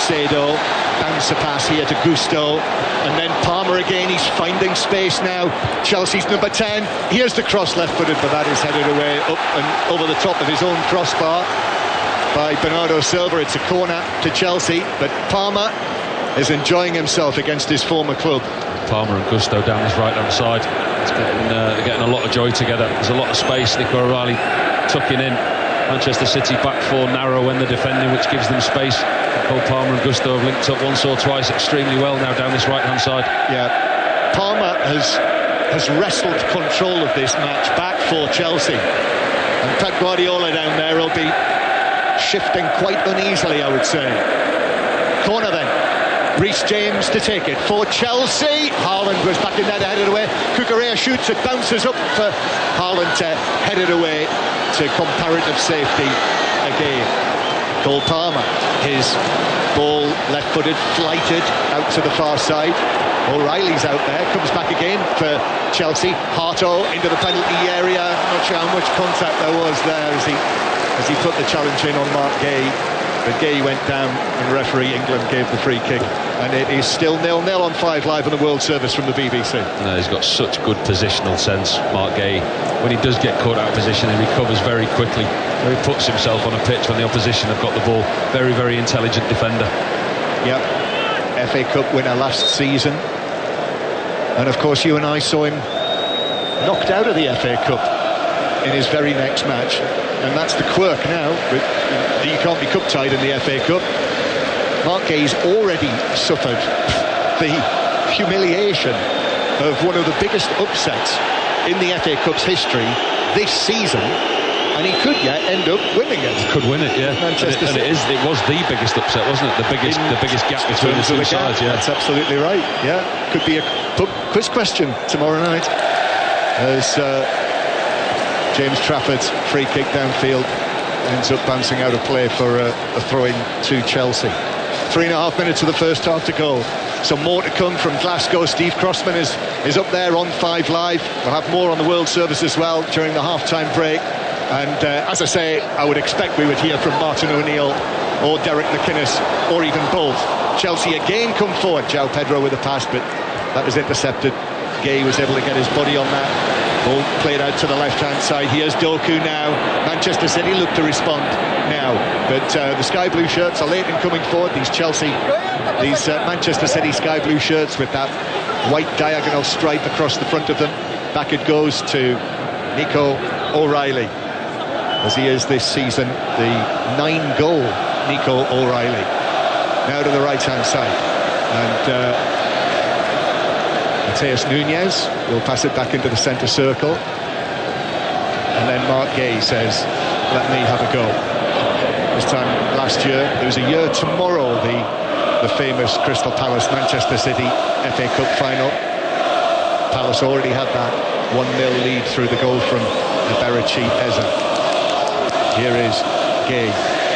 Caicedo, bounce a pass here to Gusto, and then Palmer again. He's finding space now. Chelsea's number 10. Here's the cross, left-footed, but that is headed away up and over the top of his own crossbar by Bernardo Silva. It's a corner to Chelsea, but Palmer is enjoying himself against his former club. Palmer and Gusto down this right-hand side. It's getting a lot of joy together. There's a lot of space. Nico O'Reilly tucking in. Manchester City back four narrow when they're defending, which gives them space. Cole Palmer and Gusto have linked up once or twice extremely well now down this right-hand side. Yeah, Palmer has wrestled control of this match back for Chelsea, and Pep Guardiola down there will be shifting quite uneasily, I would say. Corner then. Reece James to take it for Chelsea. Haaland goes back in there to head it away. Cucurella shoots it, bounces up for Haaland to head it away to comparative safety again. Cole Palmer, his ball left-footed, flighted out to the far side. O'Reilly's out there, comes back again for Chelsea. Harto into the penalty area. Not sure how much contact there was there as he put the challenge in on Mark Gay. But Gay went down and referee England gave the free kick. And it is still 0-0 on 5 Live on the World Service from the BBC. No, he's got such good positional sense, Mark Gay. When he does get caught out of position, he recovers very quickly. He puts himself on a pitch when the opposition have got the ball. Very, very intelligent defender. Yep. FA Cup winner last season. And of course you and I saw him knocked out of the FA Cup in his very next match. And that's the quirk now. You can't be cup tied in the FA Cup. Mark Gay's already suffered the humiliation of one of the biggest upsets in the FA Cup's history this season, and he could yet end up winning it. Could win it, yeah. Manchester City. It was the biggest upset, wasn't it? The biggest gap between the two sides. Yeah, that's absolutely right. Yeah, could be a pub quiz question tomorrow night as James Trafford's free kick downfield ends up bouncing out of play for a throw-in to Chelsea. 3.5 minutes of the first half to go. So more to come from Glasgow. Steve Crossman is up there on 5 Live. We'll have more on the World Service as well during the half-time break. And as I say, I would expect we would hear from Martin O'Neill or Derek McInnes or even both. Chelsea again come forward. João Pedro with a pass, but that was intercepted. Gay was able to get his body on that. Ball played out to the left-hand side. Here's Doku now. Manchester City look to respond now. But the Sky Blue shirts are late in coming forward. These Manchester City Sky Blue shirts with that white diagonal stripe across the front of them. Back it goes to Nico O'Reilly, as he is this season, the 9-goal Nico O'Reilly. Now to the right-hand side. And Mateus Nunes will pass it back into the centre circle, and then Mark Gay says, let me have a go. This time last year, there was a year tomorrow, the famous Crystal Palace Manchester City FA Cup final. Palace already had that 1-0 lead through the goal from Eberici Eze. Here is Gay.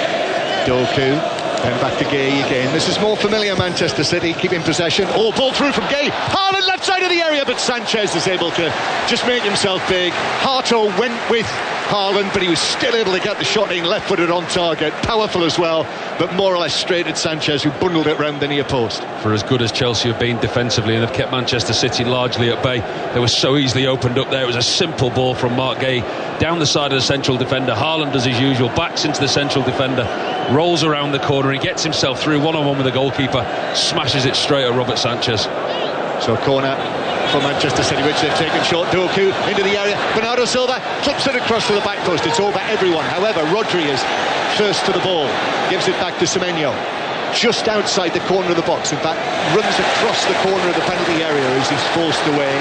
Doku. Then back to Gay again. This is more familiar Manchester City keeping possession. Oh, ball through from Gay. Haaland left side of the area, but Sanchez is able to just make himself big. Harto went with Haaland, but he was still able to get the shot in left-footed on target. Powerful as well, but more or less straight at Sanchez, who bundled it round the near post. For as good as Chelsea have been defensively and have kept Manchester City largely at bay, they were so easily opened up there. It was a simple ball from Mark Gay down the side of the central defender. Haaland does his usual, backs into the central defender, rolls around the corner, he gets himself through one-on-one with the goalkeeper, smashes it straight at Robert Sanchez. So corner for Manchester City, which they've taken short. Doku into the area. Bernardo Silva clips it across to the back post. It's over everyone. However, Rodri is first to the ball. Gives it back to Semenyo. Just outside the corner of the box. In fact, runs across the corner of the penalty area as he's forced away.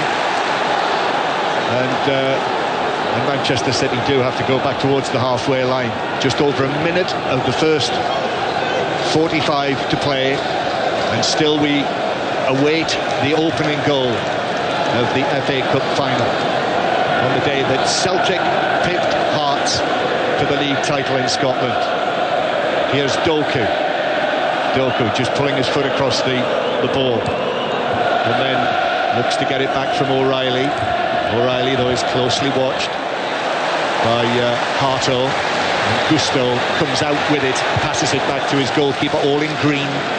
And Manchester City do have to go back towards the halfway line. Just over a minute of the first 45 to play. And still we await the opening goal of the FA Cup final on the day that Celtic pipped Hearts to the league title in Scotland. Here's Doku. Doku just pulling his foot across the ball, and then looks to get it back from O'Reilly. O'Reilly, though, is closely watched by Harto. And Gusto comes out with it, passes it back to his goalkeeper, all in green.